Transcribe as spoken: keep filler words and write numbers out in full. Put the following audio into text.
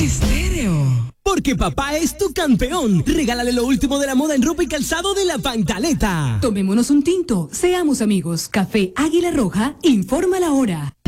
Estéreo. Porque papá es tu campeón. Regálale lo último de la moda en ropa y calzado de La Pantaleta. Tomémonos un tinto, seamos amigos. Café Águila Roja, informa la hora.